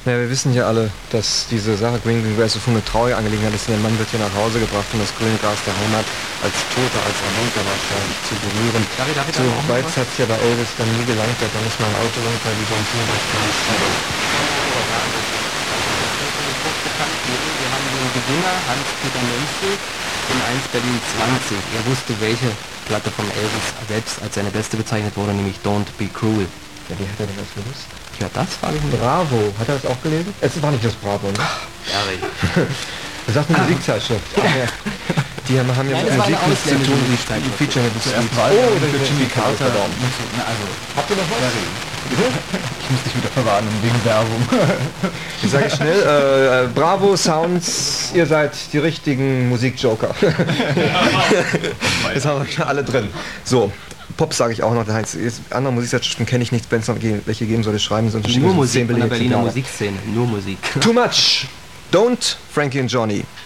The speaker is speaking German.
Ja, wir wissen ja alle, dass diese Sache Green Green Grass so eine traurige Angelegenheit ist. Der Mann wird hier nach Hause gebracht und das grüne Gras der Heimat als Toter, als Erwähnter wahrscheinlich zu berühren. So weit hat es ja bei Elvis dann nie gelangt, da ist mal ein Auto runter, wie so ein Film. Wir haben den Gewinner, Hans-Peter Menzel, in 1 Berlin 20. Er wusste, welche Platte von Elvis selbst als seine beste bezeichnet wurde, nämlich Don't Be Cruel. Ja, wie hat er denn das gewusst? Ja, das frage ich mich. Bravo, hat er das auch gelesen? Es war nicht das Bravo, ne? Das sagt eine Musikzeitschrift. Ja. Die haben ja mit Musik nichts zu tun, die featuren mit Musik. Oh, das ist Jimmy Carter. Also, habt ihr noch was? Ich muss dich wieder verwarnen wegen Werbung. Ich sage schnell, Bravo Sounds, ihr seid die richtigen Musikjoker. Jetzt haben wir schon alle drin. So, Pop sage ich auch noch, der Heinz. Andere Musikzeitschriften kenne ich nicht, wenn es noch welche geben soll, schreiben, sonst nur Musik von der Berliner Musikszene, nur Musik. Too much! Don't, Frankie and Johnny.